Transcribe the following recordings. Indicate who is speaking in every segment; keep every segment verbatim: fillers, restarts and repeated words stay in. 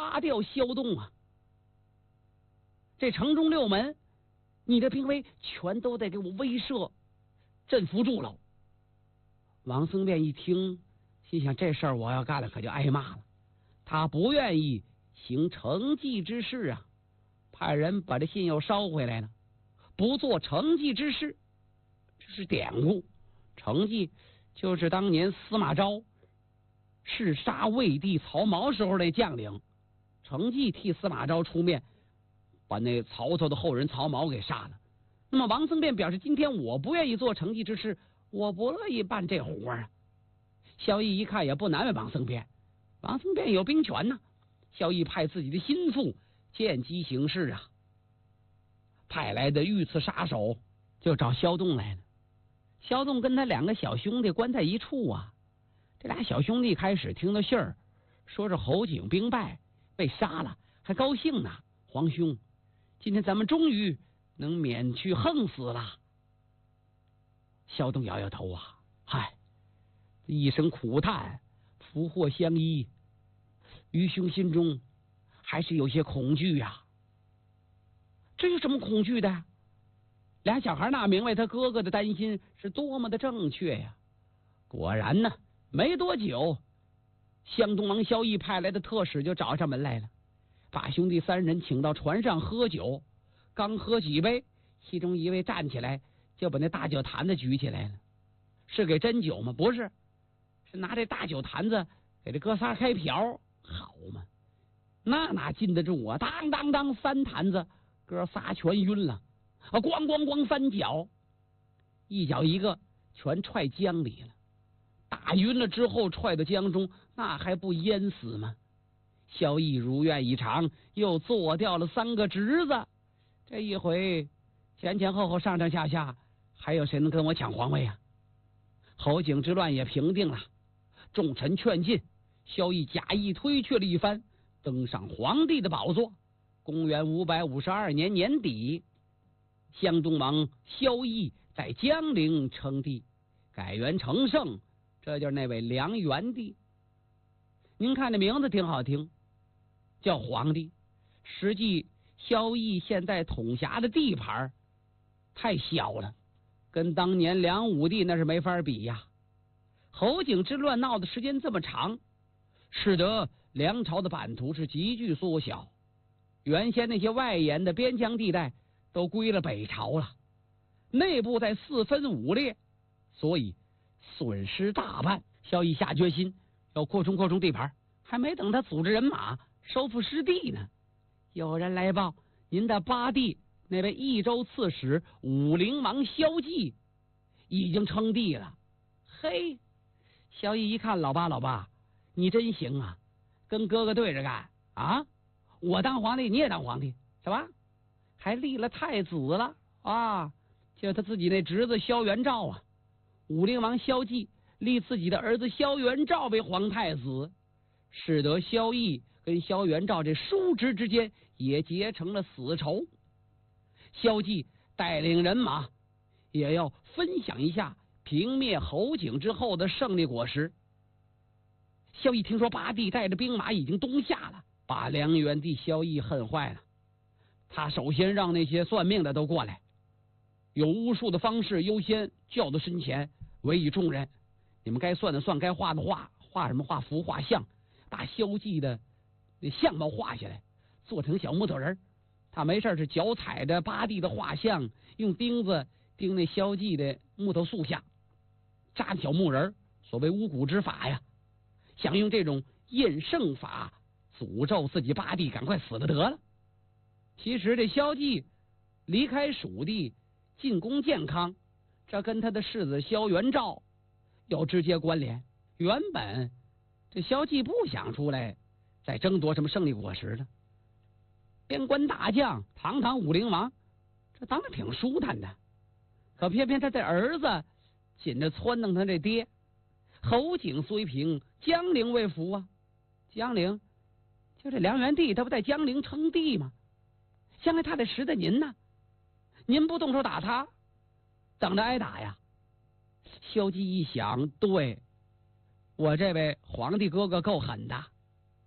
Speaker 1: 杀掉萧栋啊！这城中六门，你的兵威全都得给我威慑镇服住了。王僧辩一听，心想这事儿我要干了可就挨骂了。他不愿意行承继之事啊，派人把这信又捎回来了。不做承继之事，这是典故。承继就是当年司马昭弑杀魏帝曹髦时候的将领，承继替司马昭出面，把那曹操的后人曹髦给杀了。那么王僧辩表示，今天我不愿意做承继之事，我不乐意办这活啊。萧绎一看也不难为王僧辩，王僧辩有兵权呢、啊。萧绎派自己的心腹见机行事啊，派来的御赐杀手就找萧栋来了。萧栋跟他两个小兄弟关在一处啊，这俩小兄弟开始听到信儿，说是侯景兵败被杀了，还高兴呢。皇兄，今天咱们终于能免去横死了。萧栋摇摇头啊，嗨，一声苦叹，福祸相依，愚兄心中还是有些恐惧呀、啊。这有什么恐惧的？俩小孩哪明白他哥哥的担心是多么的正确呀！果然呢，没多久，湘东王萧绎派来的特使就找上门来了，把兄弟三人请到船上喝酒。刚喝几杯，其中一位站起来就把那大酒坛子举起来了。是给斟酒吗？不是，是拿这大酒坛子给这哥仨开瓢。好嘛，那哪禁得住啊！当当当，三坛子，哥仨全晕了啊！咣咣咣，三脚，一脚一个，全踹江里了。打晕了之后踹到江中，那还不淹死吗？萧绎如愿以偿，又做掉了三个侄子。这一回前前后后上上下下，还有谁能跟我抢皇位啊？侯景之乱也平定了，众臣劝进，萧绎假意推却了一番，登上皇帝的宝座。公元五百五十二年年底，湘东王萧绎在江陵称帝，改元成圣，这就是那位梁元帝。您看这名字挺好听，叫皇帝。实际萧绎现在统辖的地盘太小了，跟当年梁武帝那是没法比呀。侯景之乱闹的时间这么长，使得梁朝的版图是急剧缩小，原先那些外延的边疆地带都归了北朝了，内部在四分五裂，所以损失大半。萧绎下决心要扩充扩充地盘，还没等他组织人马收复失地呢，有人来报，您的八弟那位益州刺史武陵王萧纪已经称帝了。嘿，萧绎一看，老八老八，你真行啊，跟哥哥对着干啊！我当皇帝，你也当皇帝，是吧？还立了太子了啊！就他自己那侄子萧元昭啊，武陵王萧纪立自己的儿子萧元昭为皇太子，使得萧绎跟萧元昭这叔侄之间也结成了死仇。萧纪带领人马也要分享一下平灭侯景之后的胜利果实。萧绎听说八弟带着兵马已经东下了，把梁元帝萧绎恨坏了。他首先让那些算命的都过来，有巫术的方式优先叫到身前，委以重任。你们该算的算，该画的画，画什么画符画像，把萧纪的那相貌画下来，做成小木头人。他没事是脚踩着八弟的画像，用钉子钉那萧纪的木头塑像，扎小木人，所谓巫蛊之法呀。想用这种验圣法诅咒自己八弟赶快死了得了。其实这萧纪离开蜀地进攻建康，这跟他的世子萧元昭有直接关联。原本这萧纪不想出来再争夺什么胜利果实了，边关大将堂堂武陵王，这当然挺舒坦的。可偏偏他这儿子紧着撺弄他这爹。侯景虽平，江陵未服啊！江陵就这梁元帝，他不在江陵称帝吗？将来他得识得您呢，您不动手打他，等着挨打呀！萧纪一想，对，我这位皇帝哥哥够狠的，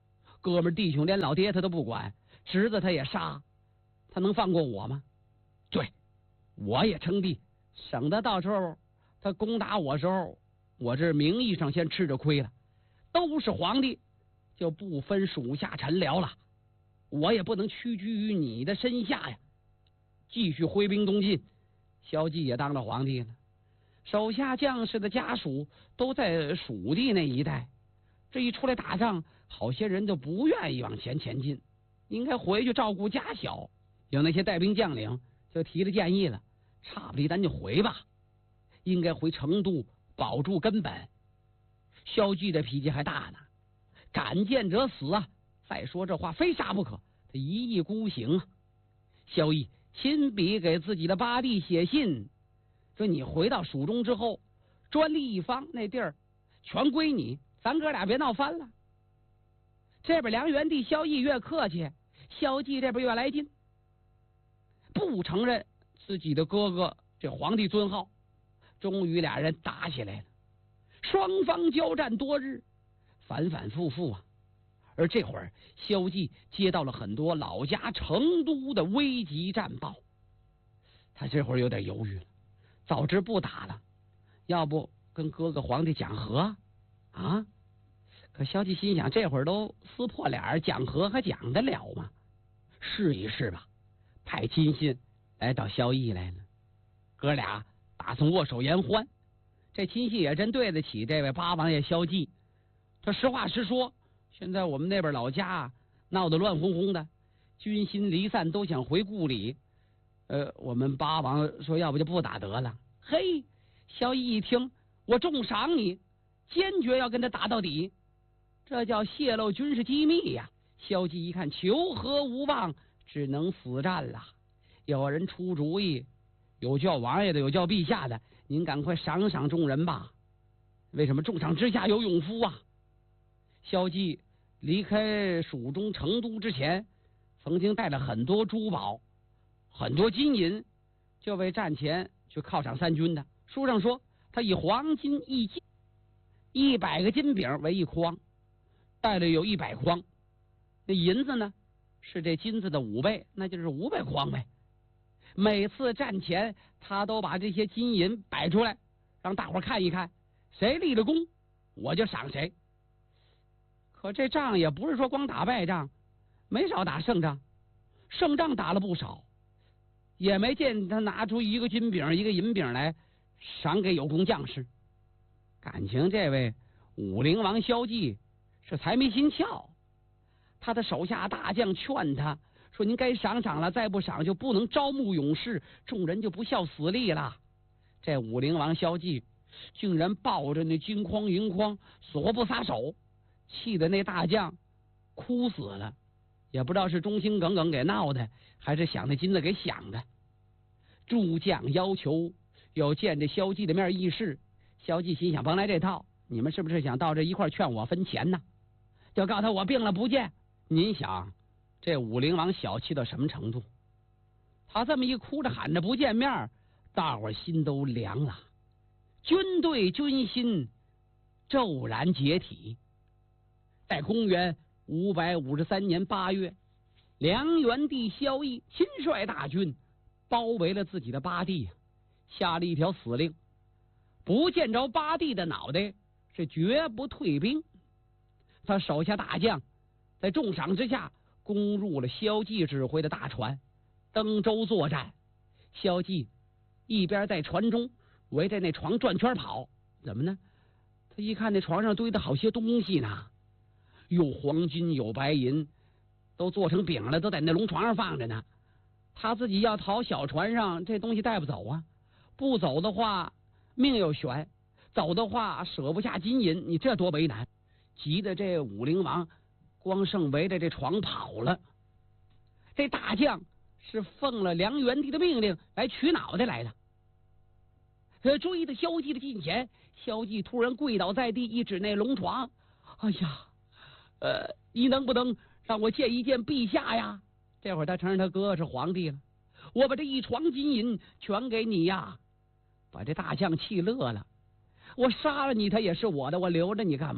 Speaker 1: 哥们弟兄连老爹他都不管，侄子他也杀，他能放过我吗？对，我也称帝，省得到时候他攻打我时候，我这名义上先吃着亏了。都是皇帝，就不分属下臣僚了，我也不能屈居于你的身下呀。继续挥兵东进，萧纪也当了皇帝了，手下将士的家属都在蜀地那一带，这一出来打仗，好些人就不愿意往前前进，应该回去照顾家小。有那些带兵将领就提了建议了，差不离咱就回吧，应该回成都保住根本。萧纪这脾气还大呢，敢谏者死啊！再说这话非杀不可，他一意孤行啊。萧绎亲笔给自己的八弟写信，说你回到蜀中之后，专利一方那地儿全归你，咱哥俩别闹翻了。这边梁元帝萧绎越客气，萧纪这边越来劲，不承认自己的哥哥这皇帝尊号，终于俩人打起来了。双方交战多日，反反复复啊。而这会儿萧纪接到了很多老家成都的危急战报，他这会儿有点犹豫了，早知不打了，要不跟哥哥皇帝讲和啊？可萧纪心想，这会儿都撕破脸，讲和还讲得了吗？试一试吧，派亲信来找萧绎来了，哥俩打算握手言欢。这亲信也真对得起这位八王爷萧纪，他实话实说，现在我们那边老家啊闹得乱哄哄的，军心离散，都想回故里。呃，我们八王说，要不就不打得了。嘿，萧绎一听，我重赏你，坚决要跟他打到底，这叫泄露军事机密呀。萧纪一看求和无望，只能死战了。有人出主意，有叫王爷的，有叫陛下的，您赶快赏赏众人吧。为什么重赏之下有勇夫啊？萧纪离开蜀中成都之前，曾经带了很多珠宝，很多金银，就为战前去犒赏三军的。书上说，他以黄金一斤，一百个金饼为一筐，带了有一百筐。那银子呢，是这金子的五倍，那就是五百筐呗。每次战前，他都把这些金银摆出来，让大伙看一看，谁立了功，我就赏谁。可这仗也不是说光打败仗，没少打胜仗，胜仗打了不少，也没见他拿出一个金饼一个银饼来赏给有功将士。感情这位武陵王萧纪是财迷心窍，他的手下大将劝他说，您该赏赏了，再不赏就不能招募勇士，众人就不效死力了。这武陵王萧纪竟然抱着那金筐银筐死活不撒手，气得那大将哭死了，也不知道是忠心耿耿给闹的，还是想那金子给想的。诸将要求要见这萧纪的面议事，萧纪心想，甭来这套，你们是不是想到这一块劝我分钱呢？就告诉他我病了不见。您想这武陵王小气到什么程度？他这么一哭着喊着不见面，大伙心都凉了，军队军心骤然解体。在公元五百五十三年八月，梁元帝萧绎亲率大军包围了自己的八弟，下了一条死令，不见着八弟的脑袋是绝不退兵。他手下大将在重赏之下攻入了萧纪指挥的大船，登舟作战。萧纪一边在船中围着那床转圈跑，怎么呢？他一看那床上堆的好些东西呢，有黄金有白银，都做成饼了，都在那龙床上放着呢。他自己要逃小船上，这东西带不走啊，不走的话命又悬，走的话舍不下金银，你这多为难。急得这武陵王光剩围着这床跑了。这大将是奉了梁元帝的命令来取脑袋来的。他追到萧纪的近前，萧纪突然跪倒在地，一指那龙床，哎呀，呃，你能不能让我见一见陛下呀？这会儿他承认他哥是皇帝了，我把这一床金银全给你呀！把这大将气乐了，我杀了你他也是我的，我留着你干嘛？